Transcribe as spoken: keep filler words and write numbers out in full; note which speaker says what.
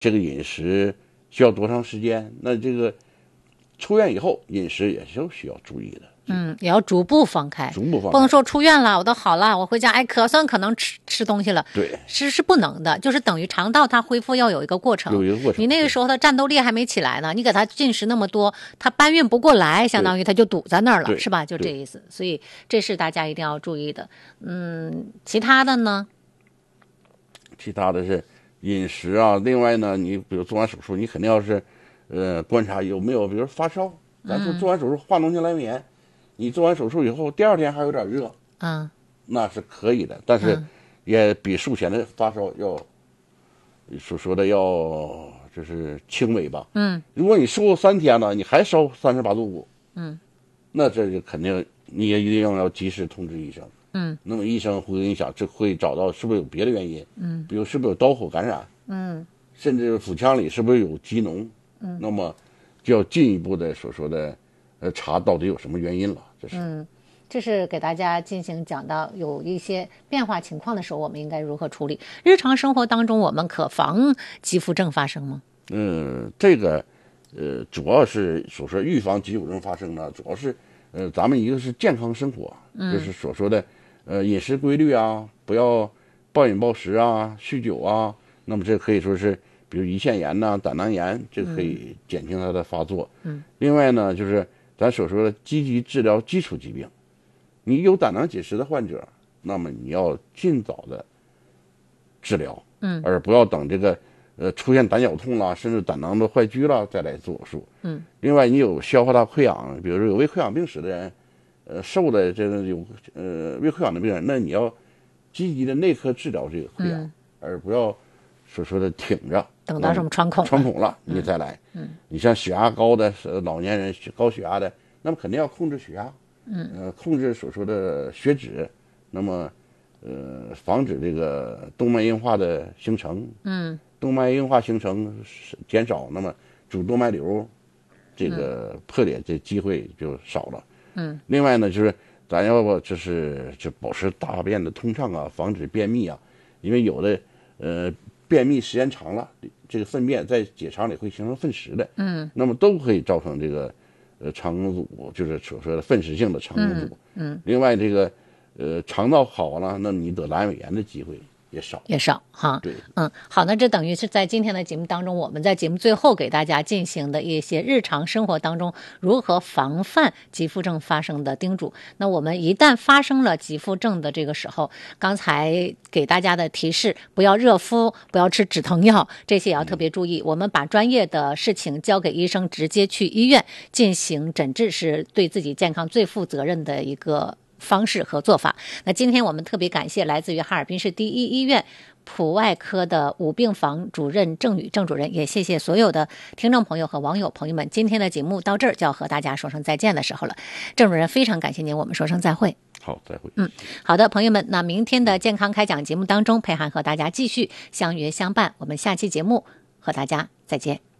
Speaker 1: 这个饮食需要多长时间？那这个出院以后饮食也是需要注意的。
Speaker 2: 嗯，也要逐步放开，
Speaker 1: 逐步放开，
Speaker 2: 不能说出院了我都好了，我回家哎可算可能吃吃东西了，
Speaker 1: 对，
Speaker 2: 是是不能的，就是等于肠道它恢复要有一个过程，
Speaker 1: 有一个过程。
Speaker 2: 你那个时候它战斗力还没起来呢，你给它进食那么多，它搬运不过来，相当于它就堵在那儿了，是吧？就这意思。所以这是大家一定要注意的。嗯，其他的呢？
Speaker 1: 其他的是饮食啊，另外呢，你比如做完手术，你肯定要是呃观察有没有，比如发烧。咱说做完手术化脓性阑尾炎。嗯，你做完手术以后，第二天还有点热，
Speaker 2: 嗯，
Speaker 1: 那是可以的，但是也比术前的发烧要所说的要就是轻微吧。
Speaker 2: 嗯，
Speaker 1: 如果你瘦三天了，你还烧三十八度五，
Speaker 2: 嗯，
Speaker 1: 那这就肯定你也一定要及时通知医生。
Speaker 2: 嗯，
Speaker 1: 那么医生会跟你讲，这会找到是不是有别的原因。
Speaker 2: 嗯，
Speaker 1: 比如是不是有刀口感染。
Speaker 2: 嗯，
Speaker 1: 甚至腹腔里是不是有积脓。
Speaker 2: 嗯，
Speaker 1: 那么就要进一步的所说的呃查到底有什么原因了。这是
Speaker 2: 嗯，这是给大家进行讲到有一些变化情况的时候，我们应该如何处理。日常生活当中，我们可防肌肤症发生吗？
Speaker 1: 嗯，这个呃主要是所说预防肌肤症发生呢，主要是呃咱们一个是健康生活，嗯、就是所说的呃饮食规律啊，不要暴饮暴食啊，酗酒啊，那么这可以说是比如胰腺炎呐、胆囊炎，这可以减轻它的发作。
Speaker 2: 嗯，
Speaker 1: 另外呢，就是咱所说的积极治疗基础疾病。你有胆囊结石的患者，那么你要尽早的治疗，
Speaker 2: 嗯，
Speaker 1: 而不要等这个呃出现胆绞痛啦，甚至胆囊的坏疽了再来做手术。
Speaker 2: 嗯，
Speaker 1: 另外你有消化道溃疡，比如说有胃溃疡病史的人，呃，瘦的这个有呃胃溃疡的病人，那你要积极的内科治疗这个溃疡，嗯、而不要所说的挺着
Speaker 2: 等到什么穿孔
Speaker 1: 穿孔了你再来。
Speaker 2: 嗯，
Speaker 1: 你像血压高的老年人，高血压的，那么肯定要控制血压。嗯，呃，控制所说的血脂，那么，呃，防止这个动脉硬化的形成。嗯，动脉硬化形成减少，那么主动脉瘤这个破裂这机会就少了。嗯，另外呢，就是咱要不就是就保持大便的通畅啊，防止便秘啊，因为有的呃便秘时间长了，这个粪便在结肠里会形成粪石的。嗯，那么都可以造成这个。呃，肠阻就是所说的粪石性的肠阻。嗯，嗯另外这个，呃，肠道好了，那你得阑尾炎的机会也少，
Speaker 2: 也少哈。
Speaker 1: 对，
Speaker 2: 嗯，好，那这等于是在今天的节目当中，我们在节目最后给大家进行的一些日常生活当中如何防范肌肤症发生的叮嘱。那我们一旦发生了肌肤症的这个时候，刚才给大家的提示，不要热敷，不要吃止疼药，这些也要特别注意。嗯、我们把专业的事情交给医生，直接去医院进行诊治，是对自己健康最负责任的一个方式和做法。那今天我们特别感谢来自于哈尔滨市第一医院普外科的五病房主任郑宇郑主任，也谢谢所有的听众朋友和网友朋友们。今天的节目到这儿就要和大家说声再见的时候了，郑主任非常感谢您，我们说声再会。
Speaker 1: 好，再会。
Speaker 2: 嗯，好的，朋友们，那明天的健康开讲节目当中，佩涵和大家继续相约相伴，我们下期节目和大家再见。